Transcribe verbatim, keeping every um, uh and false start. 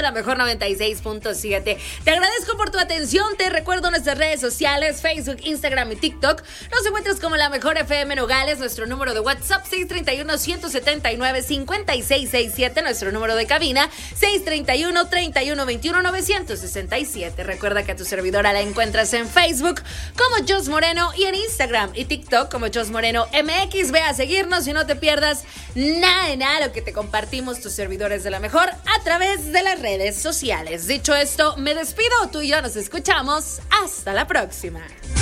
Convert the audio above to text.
La Mejor noventa y seis punto siete. Te agradezco por tu atención. Te recuerdo nuestras redes sociales, Facebook, Instagram y TikTok. Nos encuentras como La Mejor F M Nogales. Nuestro número de WhatsApp seis tres uno, uno siete nueve, cinco seis seis siete. Nuestro número de cabina seis tres uno, tres uno dos uno, nueve seis siete. Recuerda que a tu servidora la encuentras en Facebook como Jos Moreno y en Instagram y TikTok como Jos Moreno M X. Ve a seguirnos y no te pierdas nada de nada lo que te compartimos tus servidores de La Mejor a través de las redes redes sociales. Dicho esto, me despido. Tú y yo nos escuchamos. Hasta la próxima.